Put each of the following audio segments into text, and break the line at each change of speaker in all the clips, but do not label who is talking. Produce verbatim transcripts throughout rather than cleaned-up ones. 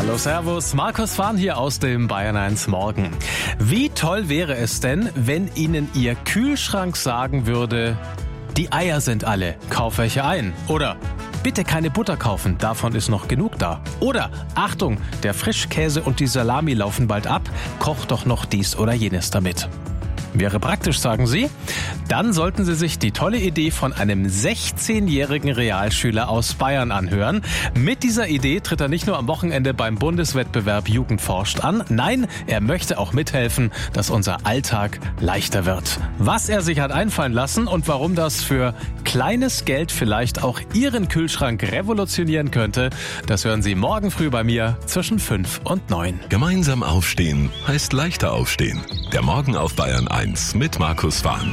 Hallo, servus, Markus Fahn hier aus dem Bayern eins Morgen. Wie toll wäre es denn, wenn Ihnen Ihr Kühlschrank sagen würde, die Eier sind alle, kauf welche ein. Oder bitte keine Butter kaufen, davon ist noch genug da. Oder Achtung, der Frischkäse und die Salami laufen bald ab, koch doch noch dies oder jenes damit. Wäre praktisch, sagen Sie? Dann sollten Sie sich die tolle Idee von einem sechzehnjährigen Realschüler aus Bayern anhören. Mit dieser Idee tritt er nicht nur am Wochenende beim Bundeswettbewerb Jugend forscht an, nein, er möchte auch mithelfen, dass unser Alltag leichter wird. Was er sich hat einfallen lassen und warum das für kleines Geld vielleicht auch Ihren Kühlschrank revolutionieren könnte, das hören Sie morgen früh bei mir zwischen fünf und neun.
Gemeinsam aufstehen heißt leichter aufstehen. Der Morgen auf Bayern eins mit Markus Fahn.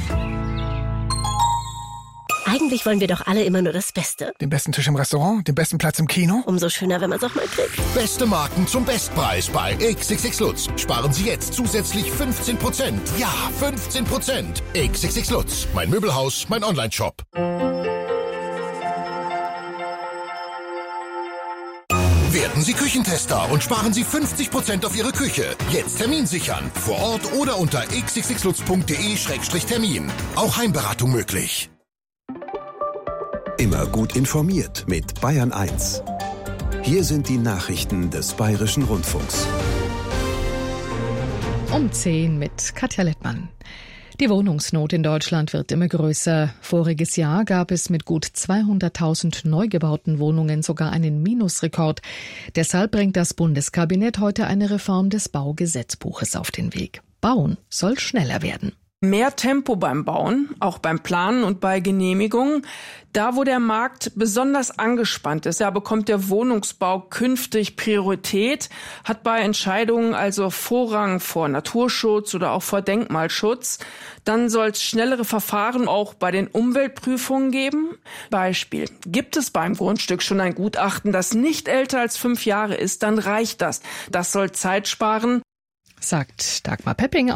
Eigentlich wollen wir doch alle immer nur das Beste.
Den besten Tisch im Restaurant, den besten Platz im Kino.
Umso schöner, wenn man es auch mal kriegt.
Beste Marken zum Bestpreis bei X X X Lutz. Sparen Sie jetzt zusätzlich fünfzehn Prozent. Ja, fünfzehn Prozent. X X X Lutz. Mein Möbelhaus, mein Online-Shop. Werden Sie Küchentester und sparen Sie fünfzig Prozent auf Ihre Küche. Jetzt Termin sichern. Vor Ort oder unter x x x lutz punkt d e Schrägstrich Termin. Auch Heimberatung möglich.
Immer gut informiert mit Bayern eins. Hier sind die Nachrichten des Bayerischen Rundfunks.
Um zehn mit Katja Lettmann. Die Wohnungsnot in Deutschland wird immer größer. Voriges Jahr gab es mit gut zweihunderttausend neu gebauten Wohnungen sogar einen Minusrekord. Deshalb bringt das Bundeskabinett heute eine Reform des Baugesetzbuches auf den Weg. Bauen soll schneller werden.
Mehr Tempo beim Bauen, auch beim Planen und bei Genehmigungen. Da, wo der Markt besonders angespannt ist, da bekommt der Wohnungsbau künftig Priorität, hat bei Entscheidungen also Vorrang vor Naturschutz oder auch vor Denkmalschutz. Dann soll es schnellere Verfahren auch bei den Umweltprüfungen geben. Beispiel: Gibt es beim Grundstück schon ein Gutachten, das nicht älter als fünf Jahre ist, dann reicht das. Das soll Zeit sparen,
sagt Dagmar Pepping.